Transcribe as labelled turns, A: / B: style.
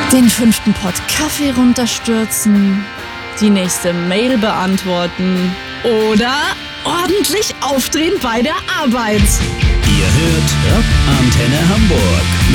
A: Den 5. Pott Kaffee runterstürzen, die nächste Mail beantworten oder ordentlich aufdrehen bei der Arbeit.
B: Ihr hört Antenne Hamburg